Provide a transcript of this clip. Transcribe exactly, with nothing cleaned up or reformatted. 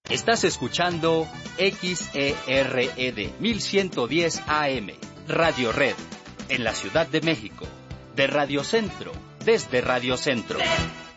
Estás escuchando X E R E D mil ciento diez A M, Radio Red, en la Ciudad de México, de Radio Centro, desde Radio Centro.